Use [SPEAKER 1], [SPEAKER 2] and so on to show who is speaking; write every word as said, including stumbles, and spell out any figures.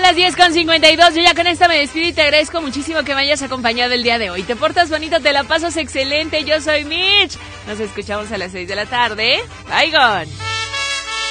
[SPEAKER 1] las diez con cincuenta y dos, yo ya con esta me despido y te agradezco muchísimo que me hayas acompañado el día de hoy. Te portas bonito, te la pasas excelente, yo soy Mitch. Nos escuchamos a las seis de la tarde. Bye, gone.